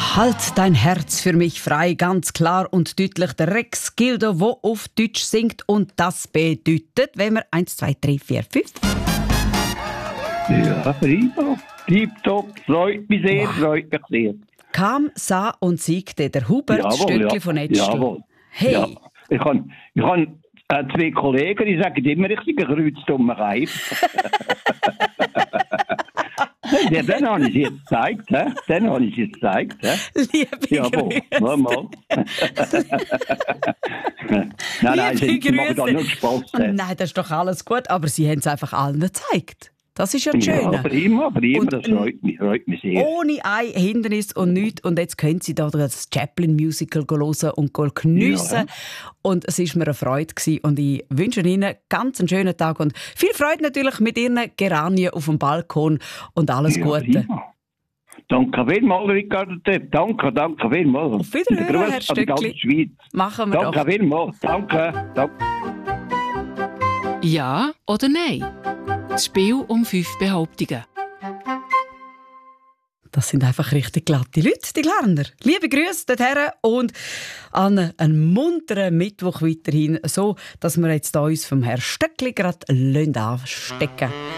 Halt dein Herz für mich frei, ganz klar und deutlich. Der Rex Gildo, der auf Deutsch singt. Und das bedeutet, wenn wir 1, 2, 3, 4, 5. Ja, prima. Tipptopp. Freut mich sehr, freut mich sehr. Kam, sah und siegte der Hubert Stöckli von Etschl. Jawohl. Hey. Ja. Ich habe 2 Kollegen, die sagen immer richtig gekreuzten Reif. Ja, dann habe ich es jetzt gezeigt. Liebe Jawohl, Grüße. mal. Nein, sie machen da nur Spaß. Nein, das ist doch alles gut, aber sie haben es einfach allen gezeigt. Das ist ja das Schöne. Ja, prima, Und das freut mich sehr. Ohne ein Hindernis und nichts. Und jetzt können Sie da das Chaplin-Musical hören und geniessen. Ja. Und es war mir eine Freude gewesen. Und ich wünsche Ihnen ganz einen schönen Tag und viel Freude natürlich mit Ihren Geranien auf dem Balkon und alles Gute. Prima. Danke vielmals, Ricardo Tepp. Danke vielmals. Auf Wiederhören, Herr Stöckli. Machen wir Danke vielmals. Danke. Ja oder nein? Das Spiel um 5 Behauptungen. Das sind einfach richtig glatte Leute, die Lerner. Liebe Grüße dorthin und an einen munteren Mittwoch weiterhin, so dass wir jetzt uns vom Herrn Stöckli gerade anstecken lassen.